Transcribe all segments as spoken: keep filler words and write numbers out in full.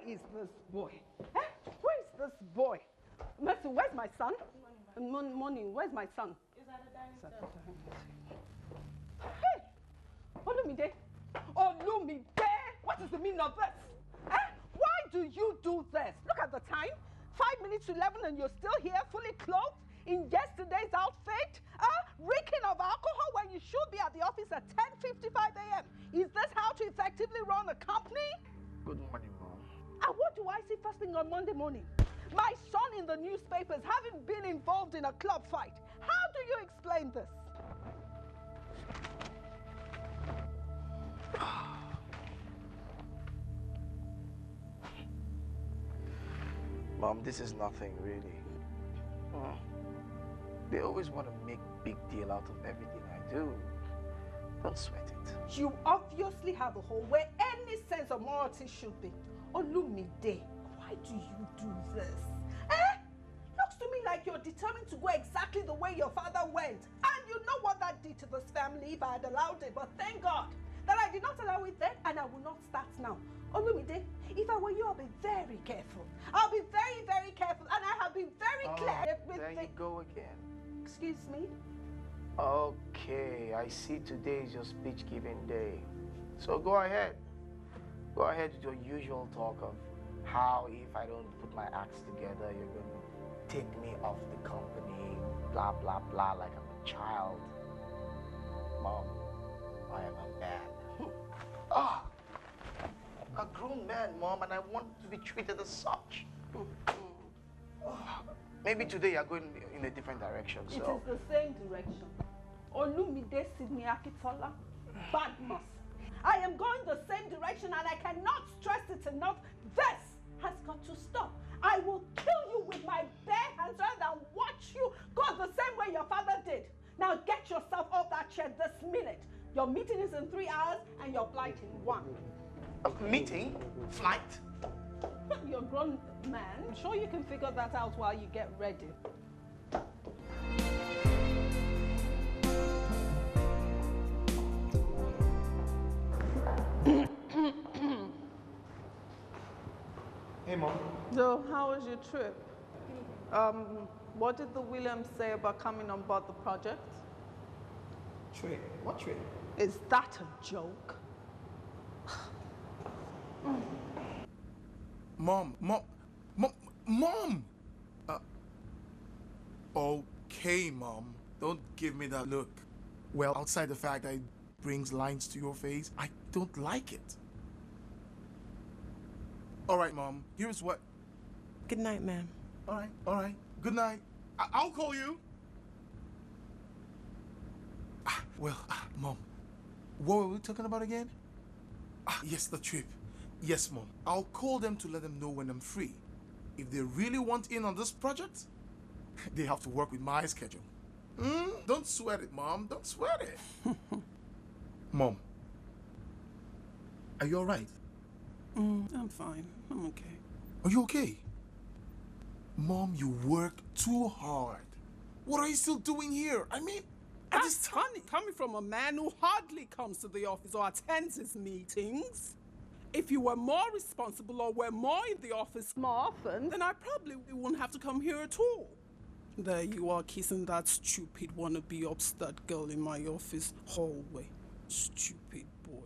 is this boy? Eh? Who is this boy? Mercy, where's my son? Morning, morning. Where's my son? Is that a dining table? Hey! Olumide! Olumide! What is the meaning of this? Eh? Why do you do this? Look at the time. Five minutes to eleven and you're still here, fully clothed, in yesterday's outfit? Uh, reeking of alcohol when you should be at the office at ten fifty-five a m Is this how to effectively run a company? Good morning, Mom. And what do I see first thing on Monday morning? My son in the newspapers having been involved in a club fight. How do you explain this? Mom, this is nothing really. Oh. They always want to make big deal out of everything I do. Don't sweat it. You obviously have a hole where any sense of morality should be. Olumide, why do you do this? Eh? Looks to me like you're determined to go exactly the way your father went. And you know what that did to this family if I had allowed it. But thank God that I did not allow it then, and I will not start now. Olumide, if I were you, I'll be very careful. I'll be very, very careful, and I have been very Oh, clear. there you go again. Excuse me? Okay, I see today is your speech giving day. So go ahead. Go ahead with your usual talk of how if I don't put my acts together, you're going to take me off the company, blah, blah, blah, like I'm a child. Mom, I am a man. Ah, a grown man, Mom, and I want to be treated as such. Maybe today you're going in a different direction, so... It is the same direction. Olumide Sydney Akitola, Badmus. I am going the same direction and I cannot stress it enough. This has got to stop. I will kill you with my bare hands rather than watch you go the same way your father did. Now get yourself off that chair this minute. Your meeting is in three hours and your flight in one. A meeting? Flight? You're a grown man. I'm sure you can figure that out while you get ready. Hey, Mom. So, how was your trip? Um, what did the Williams say about coming on board the project? Trip? What trip? Is that a joke? Mom, Mom, Mom, Mom! Uh, okay, Mom. Don't give me that look. Well, outside the fact that it brings lines to your face, I don't like it. All right, Mom, here's what... Good night, ma'am. All right, all right. Good night. I I'll call you. Ah, well, ah, Mom, what were we talking about again? Ah, yes, the trip. Yes, Mom. I'll call them to let them know when I'm free. If they really want in on this project, they have to work with my schedule. Mm, don't sweat it, Mom. Don't sweat it. Mom, are you all right? Mm, I'm fine. I'm okay. Are you okay? Mom, you work too hard. What are you still doing here? I mean, at That's this time... funny, coming from a man who hardly comes to the office or attends his meetings. If you were more responsible or were more in the office more often, then I probably wouldn't have to come here at all. There you are, kissing that stupid wannabe upstart girl in my office hallway. Stupid boy.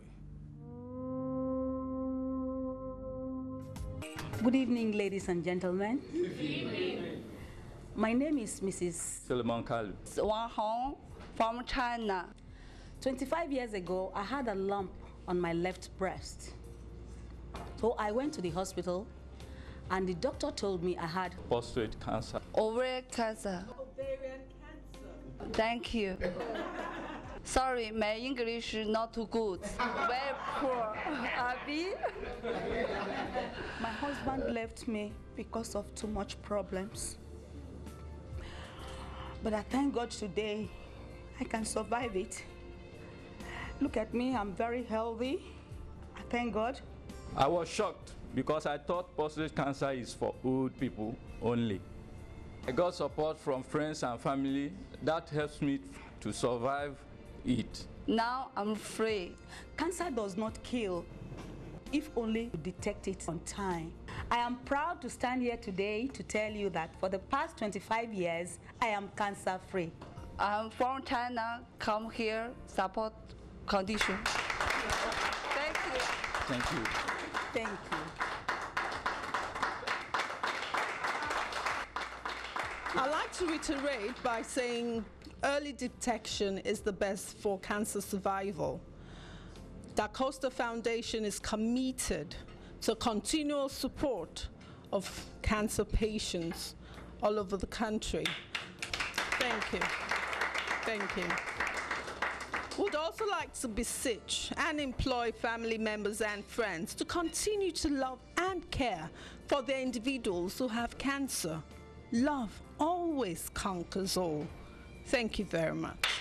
Good evening, ladies and gentlemen. Good evening. My name is Missus Solomon Kalu. Wang Hong from China. twenty-five years ago, I had a lump on my left breast. So I went to the hospital, and the doctor told me I had prostate cancer. Ovarian cancer. Ovarian cancer. Thank you. Sorry, my English is not too good. Very poor. Abby? My husband left me because of too much problems. But I thank God today I can survive it. Look at me, I'm very healthy. I thank God. I was shocked because I thought prostate cancer is for old people only. I got support from friends and family that helps me to survive it. Now I'm free. Cancer does not kill if only you detect it on time. I am proud to stand here today to tell you that for the past twenty-five years, I am cancer-free. I'm from China, come here, support condition. Thank you. Thank you. Thank you. I'd like to reiterate by saying early detection is the best for cancer survival. Da Costa Foundation is committed to continual support of cancer patients all over the country. Thank you. Thank you. We'd also like to beseech and employ family members and friends to continue to love and care for the individuals who have cancer. Love always conquers all. Thank you very much.